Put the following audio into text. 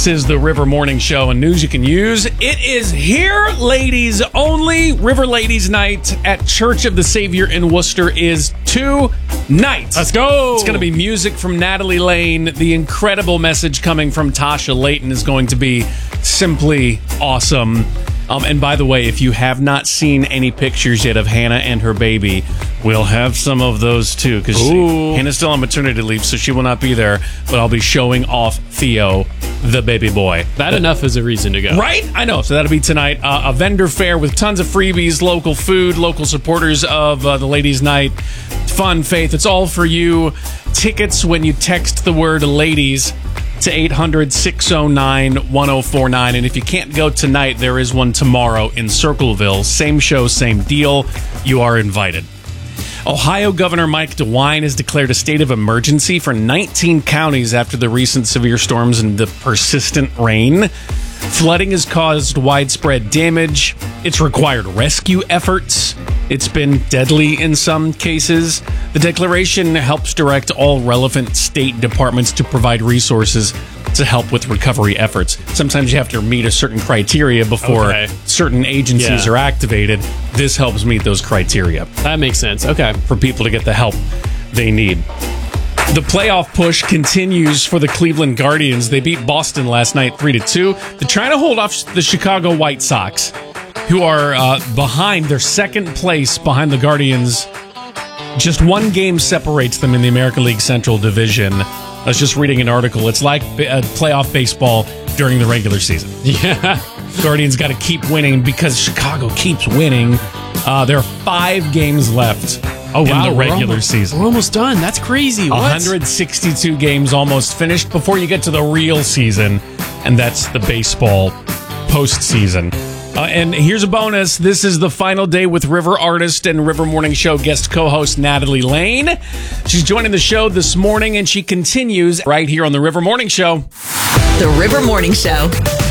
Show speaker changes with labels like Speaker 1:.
Speaker 1: is the River Morning Show and news you can use. It is here, ladies only. River Ladies Night at Church of the Savior in Worcester is tonight.
Speaker 2: Let's go.
Speaker 1: It's going to be music from Natalie Lane. The incredible message coming from Tasha Layton is going to be simply awesome. And by the way, if you have not seen any pictures yet of Hannah and her baby, we'll have some of those too, because Hannah's still on maternity leave, so she will not be there, but I'll be showing off Theo, the baby boy.
Speaker 2: That enough is a reason to go.
Speaker 1: Right? I know. So that'll be tonight. A vendor fair with tons of freebies, local food, local supporters of the Ladies' Night. Fun, faith. It's all for you. Tickets when you text the word ladies to 800-609-1049. And if you can't go tonight, there is one tomorrow in Circleville. Same show, same deal. You are invited. Ohio Governor Mike DeWine has declared a state of emergency for 19 counties after the recent severe storms and the persistent rain. Flooding has caused widespread damage. It's required rescue efforts. It's been deadly in some cases. The declaration helps direct all relevant state departments to provide resources to help with recovery efforts. Sometimes you have to meet a certain criteria before certain agencies are activated. This helps meet those criteria.
Speaker 2: That makes sense. Okay.
Speaker 1: For people to get the help they need. The playoff push continues for the Cleveland Guardians. They beat Boston last night 3-2. They're trying to hold off the Chicago White Sox, who are behind. Their second place behind the Guardians. Just one game separates them in the American League Central Division. I was just reading an article. It's like playoff baseball during the regular season.
Speaker 2: Yeah.
Speaker 1: Guardians got to keep winning because Chicago keeps winning. There are 5 games left in the regular season.
Speaker 2: We're almost done. That's crazy. What?
Speaker 1: 162 games almost finished before you get to the real season, and that's the baseball postseason. And here's a bonus. This is the final day with River artist and River Morning Show guest co-host Natalie Lane. She's joining the show this morning, and she continues right here on the River Morning Show.
Speaker 3: The River Morning Show.